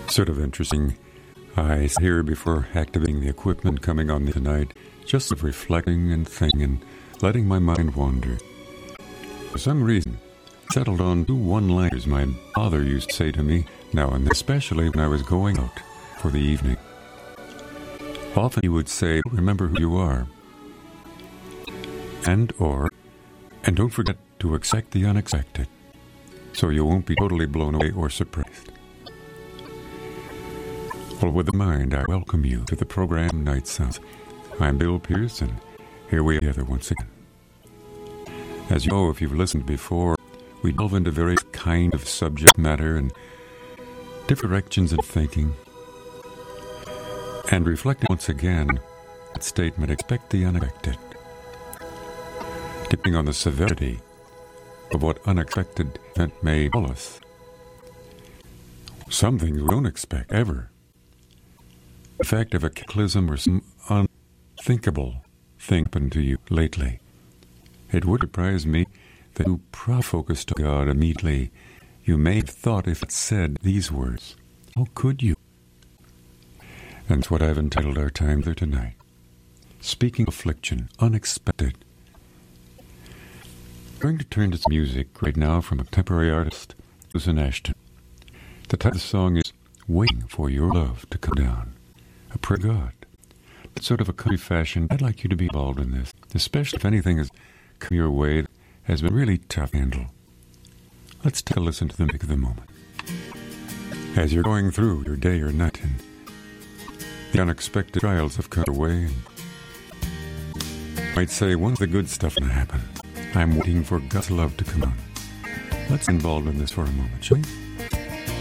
Sort of interesting. I sit here before activating the equipment coming on tonight, just reflecting and thinking and letting my mind wander. For some reason, I settled on 2 one-liners my father used to say to me now and then, especially when I was going out for the evening. Often he would say, "Remember who you are." And don't forget to expect the unexpected, so you won't be totally blown away or surprised. Well, with that in mind, I welcome you to the program Night Sounds. I'm Bill Pierce, and here we are together once again. As you know, if you've listened before, we delve into various kind of subject matter and different directions in thinking. And reflecting once again, that statement, expect the unexpected. Depending on the severity of what unexpected event may befall us. Some things we don't expect, ever. The fact of a cataclysm or some unthinkable thing happened to you lately. It would surprise me that you probably focused on God immediately. You may have thought if it said these words, how could you? And that's what I've entitled our time there tonight. Speaking of affliction, unexpected. I'm going to turn to some music right now from a contemporary artist, Susan Ashton. The title of the song is Waiting for Your Love to Come Down. I pray God. It's sort of a country fashion. I'd like you to be involved in this, especially if anything has come your way that has been really tough to handle. Let's take a listen to the music of the moment. As you're going through your day or night and the unexpected trials have come your way, and you might say, when's the good stuff going to happen? I'm waiting for God's love to come on. Let's get involved in this for a moment, shall we?